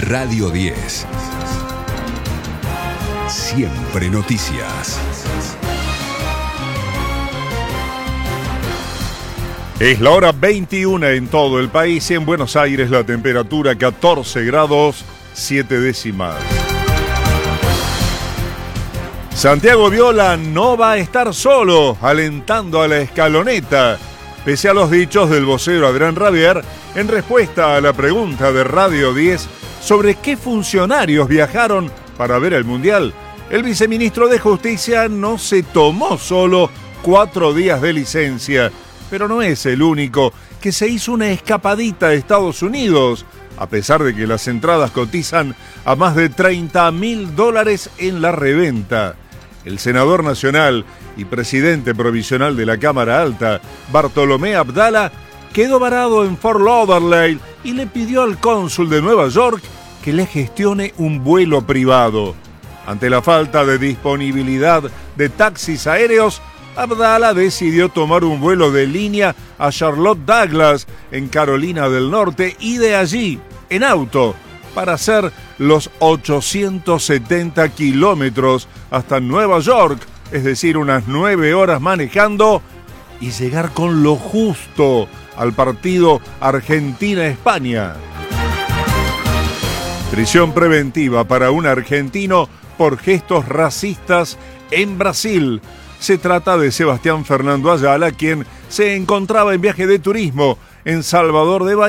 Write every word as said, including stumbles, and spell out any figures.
Radio diez. Siempre noticias. Es la hora veintiuna en todo el país. En Buenos Aires la temperatura catorce grados siete décimas. Santiago Viola no va a estar solo alentando a la escaloneta, pese a los dichos del vocero Adrián Rabier en respuesta a la pregunta de Radio diez sobre qué funcionarios viajaron para ver el Mundial. El viceministro de Justicia no se tomó solo cuatro días de licencia, pero no es el único que se hizo una escapadita a Estados Unidos, a pesar de que las entradas cotizan a más de treinta mil dólares en la reventa. El senador nacional y presidente provisional de la Cámara Alta, Bartolomé Abdala, quedó varado en Fort Lauderdale y le pidió al cónsul de Nueva York que le gestione un vuelo privado. Ante la falta de disponibilidad de taxis aéreos, Abdala decidió tomar un vuelo de línea a Charlotte Douglas, en Carolina del Norte, y de allí, en auto, para hacer los ochocientos setenta kilómetros hasta Nueva York, es decir, unas nueve horas manejando, y llegar con lo justo al partido Argentina-España. Prisión preventiva para un argentino por gestos racistas en Brasil. Se trata de Sebastián Fernando Ayala, quien se encontraba en viaje de turismo en Salvador de Bahía.